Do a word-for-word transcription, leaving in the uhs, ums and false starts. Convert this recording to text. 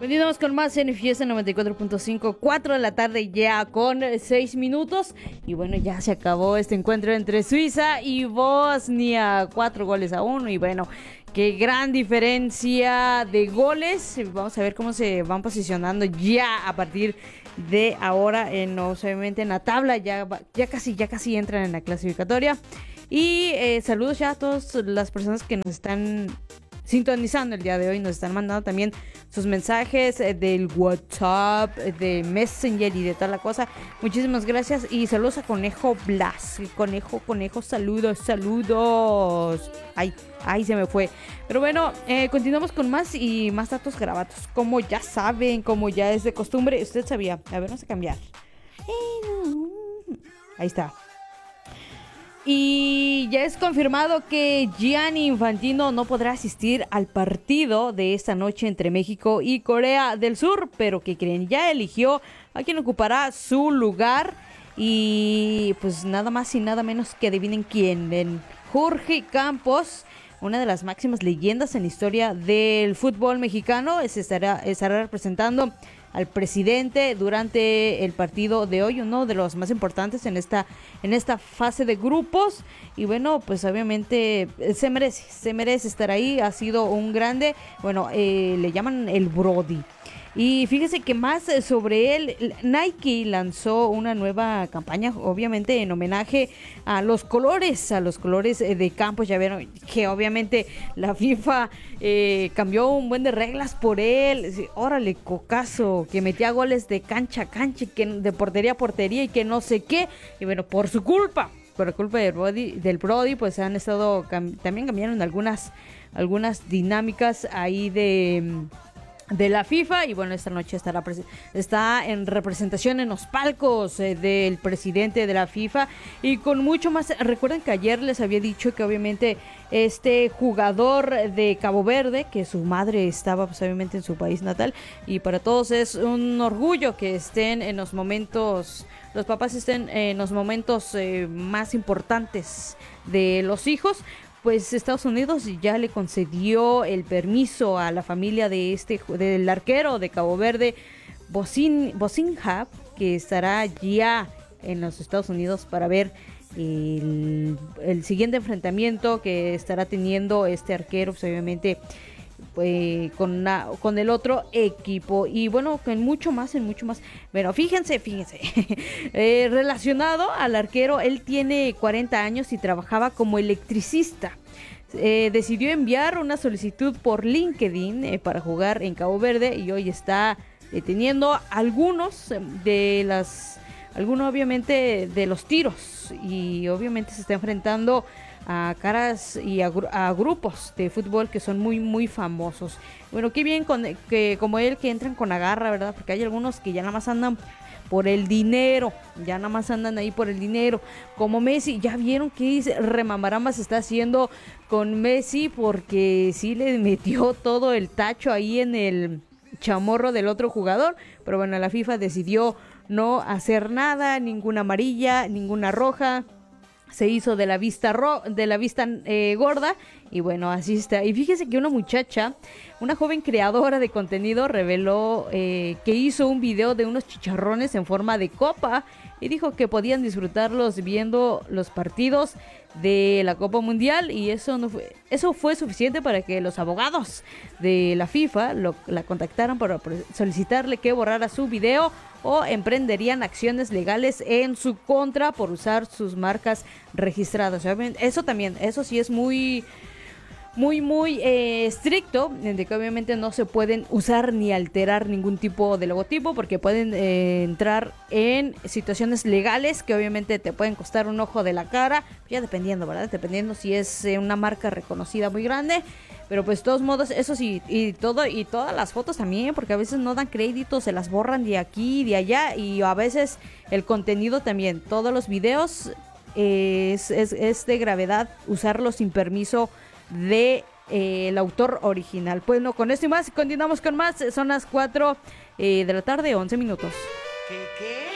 Continuamos con más en Fiesta noventa y cuatro punto cinco, cuatro de la tarde ya con seis minutos. Y bueno, ya se acabó este encuentro entre Suiza y Bosnia. Cuatro goles a uno y bueno, qué gran diferencia de goles. Vamos a ver cómo se van posicionando ya a partir de ahora, en, obviamente en la tabla. Ya, ya casi, ya casi entran en la clasificatoria. Y eh, saludos ya a todas las personas que nos están sintonizando el día de hoy, nos están mandando también sus mensajes eh, del WhatsApp, eh, de Messenger y de toda la cosa. Muchísimas gracias y saludos a Conejo Blas. Conejo, Conejo, saludos, saludos. Ay, ay, se me fue. Pero bueno, eh, continuamos con más y más datos grabados. Como ya saben, como ya es de costumbre, usted sabía. A ver, vamos a cambiar. Ahí está. Y ya es confirmado que Gianni Infantino no podrá asistir al partido de esta noche entre México y Corea del Sur, pero que creen, ya eligió a quien ocupará su lugar y pues nada más y nada menos que adivinen quién, en Jorge Campos, una de las máximas leyendas en la historia del fútbol mexicano, se estará, estará representando al presidente durante el partido de hoy, uno de los más importantes en esta en esta fase de grupos. Y bueno, pues obviamente se merece, se merece estar ahí, ha sido un grande, bueno, eh, le llaman el Brody. Y fíjese que más sobre él, Nike lanzó una nueva campaña, obviamente en homenaje a los colores, a los colores de Campos. Ya vieron que obviamente la FIFA eh, cambió un buen de reglas por él. Órale, cocazo, que metía goles de cancha a cancha, que de portería a portería y que no sé qué. Y bueno, por su culpa, por culpa del Brody, del Brody pues han estado, también cambiaron algunas, algunas dinámicas ahí de... de la FIFA. Y bueno, esta noche estará está en representación en los palcos eh, del presidente de la FIFA y con mucho más. Recuerden que ayer les había dicho que obviamente este jugador de Cabo Verde, que su madre estaba pues obviamente en su país natal, y para todos es un orgullo que estén en los momentos, los papás estén en los momentos eh, más importantes de los hijos. Pues Estados Unidos ya le concedió el permiso a la familia de este del arquero de Cabo Verde, Bocin, Bocinha, que estará ya en los Estados Unidos para ver el, el siguiente enfrentamiento que estará teniendo este arquero, pues obviamente eh, con, una, con el otro equipo. Y bueno, en mucho más, en mucho más. Bueno, fíjense, fíjense. eh, relacionado al arquero, él tiene cuarenta años y trabajaba como electricista. Eh, decidió enviar una solicitud por LinkedIn eh, para jugar en Cabo Verde y hoy está eh, teniendo algunos de las, algunos obviamente de los tiros y obviamente se está enfrentando a caras y a, gru- a grupos de fútbol que son muy muy famosos. Bueno, qué bien con, que como él, que entran con agarra, ¿verdad? Porque hay algunos que ya nada más andan por el dinero, ya nada más andan ahí por el dinero, como Messi. Ya vieron que remamaramba se está haciendo con Messi, porque sí le metió todo el tacho ahí en el chamorro del otro jugador, pero bueno, la FIFA decidió no hacer nada, ninguna amarilla, ninguna roja. Se hizo de la vista ro de la vista eh, gorda y bueno, así está. Y fíjese que una muchacha, una joven creadora de contenido, reveló eh, que hizo un video de unos chicharrones en forma de copa y dijo que podían disfrutarlos viendo los partidos de la Copa Mundial, y eso no fue eso fue suficiente para que los abogados de la FIFA lo, la contactaran para solicitarle que borrara su video o emprenderían acciones legales en su contra por usar sus marcas registradas. Eso también, eso sí es muy muy muy eh, estricto, de que obviamente no se pueden usar ni alterar ningún tipo de logotipo, porque pueden eh, entrar en situaciones legales que obviamente te pueden costar un ojo de la cara, ya dependiendo, ¿verdad? Dependiendo si es eh, una marca reconocida muy grande. Pero pues de todos modos, eso sí, y todo, y todas las fotos también, porque a veces no dan crédito, se las borran de aquí y de allá, y a veces el contenido también, todos los videos eh, es, es, es de gravedad usarlos sin permiso de eh, el autor original. Pues no, con esto y más, continuamos con más. Son las cuatro eh, de la tarde, once minutos. ¿Qué, qué?